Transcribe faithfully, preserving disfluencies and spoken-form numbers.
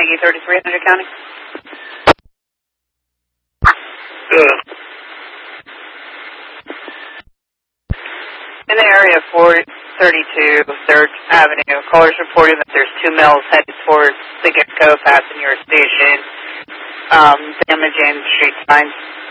Maggie, thirty-three hundred County. Yeah. In the area of four thirty-two third Avenue, callers reporting that there's two males headed towards the Gecko passing your station, um, damaging street signs.